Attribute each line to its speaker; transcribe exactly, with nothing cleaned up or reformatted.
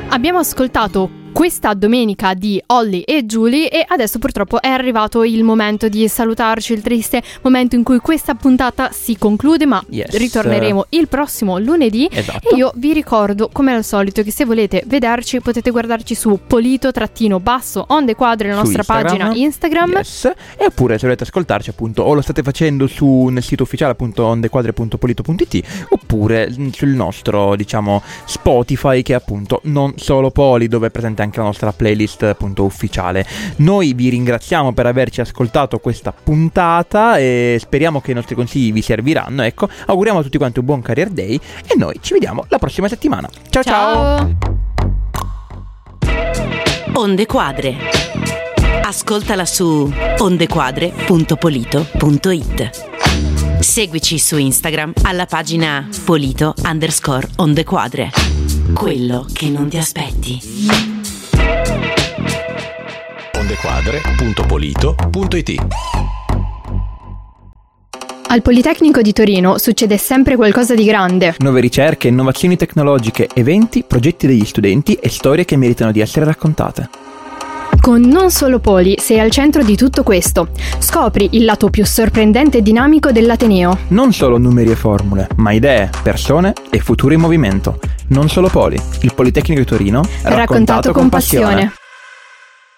Speaker 1: Abbiamo ascoltato questa domenica di Olly e Julie e adesso purtroppo è arrivato il momento di salutarci, il triste momento in cui questa puntata si conclude, ma
Speaker 2: yes.
Speaker 1: ritorneremo il prossimo lunedì.
Speaker 2: Esatto.
Speaker 1: E io vi ricordo, come al solito, che se volete vederci potete guardarci su polito-basso onde quadre, la nostra
Speaker 2: Instagram.
Speaker 1: pagina Instagram.
Speaker 2: Yes. E oppure se volete ascoltarci appunto o lo state facendo su nel sito ufficiale appunto ondequadre punto polito punto it oppure sul nostro diciamo Spotify, che è appunto Non Solo Poli, dove è presente anche la nostra playlist appunto ufficiale. Noi vi ringraziamo per averci ascoltato questa puntata e speriamo che i nostri consigli vi serviranno. Ecco, auguriamo a tutti quanti un buon Career Day e noi ci vediamo la prossima settimana. Ciao ciao,
Speaker 1: ciao.
Speaker 3: Onde Quadre. Ascoltala su ondequadre punto polito punto it. Seguici su Instagram alla pagina polito underscore ondequadre. Quello che non ti aspetti.
Speaker 4: ondequadre punto polito punto it.
Speaker 1: Al Politecnico di Torino succede sempre qualcosa di grande.
Speaker 2: Nuove ricerche, innovazioni tecnologiche, eventi, progetti degli studenti e storie che meritano di essere raccontate.
Speaker 1: Con Non Solo Poli sei al centro di tutto questo. Scopri il lato più sorprendente e dinamico dell'Ateneo.
Speaker 2: Non solo numeri e formule, ma idee, persone e futuri in movimento. Non Solo Poli, il Politecnico di Torino, raccontato,
Speaker 1: raccontato con passione.